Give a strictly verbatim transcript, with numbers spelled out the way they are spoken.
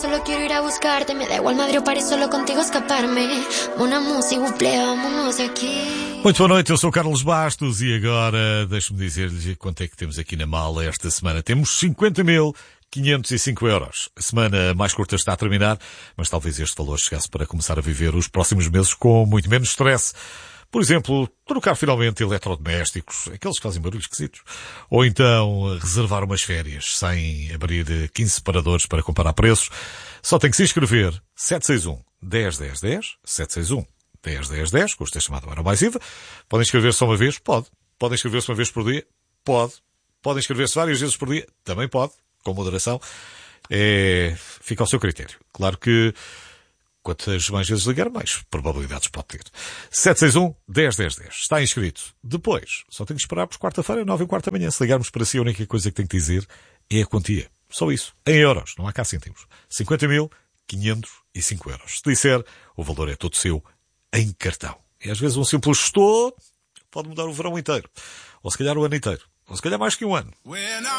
Solo quiero ir a buscarte, me da igual Madrid ou Paris, solo contigo escaparme. Mon amour, s'il vous plaît, vámonos aqui. Muito boa noite, eu sou o Carlos Bastos e agora deixe-me dizer-lhes quanto é que temos aqui na mala esta semana. Temos cinquenta mil quinhentos e cinco euros. A semana mais curta está a terminar, mas talvez este valor chegasse para começar a viver os próximos meses com muito menos stress. Por exemplo, trocar finalmente eletrodomésticos, aqueles que fazem barulhos esquisitos. Ou então reservar umas férias sem abrir quinze separadores para comparar preços. Só tem que se inscrever sete seis um, dez, dez, dez, sete seis um, dez, dez, dez, custa chamado Hora Mais I V A. Podem inscrever-se só uma vez? Pode. Podem inscrever-se uma vez por dia? Pode. Podem inscrever-se várias vezes por dia? Também pode. Com moderação. É... Fica ao seu critério. Claro que quantas mais vezes ligar, mais probabilidades pode ter. sete seis um, dez, dez, dez. Está inscrito. Depois, só tem que esperar por quarta-feira, nove e quarto da manhã. Se ligarmos para si, a única coisa que tem que dizer é a quantia. Só isso. Em euros. Não há cá cêntimos. cinquenta mil quinhentos e cinco euros. Se disser, o valor é todo seu em cartão. E às vezes um simples estou pode mudar o verão inteiro. Ou se calhar o ano inteiro. Ou se calhar mais que um ano.